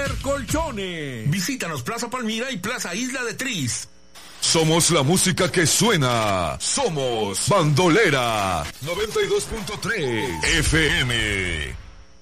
Super Colchones. Visítanos Plaza Palmira y Plaza Isla de Tris. Somos la música que suena. Somos Bandolera 92.3 FM.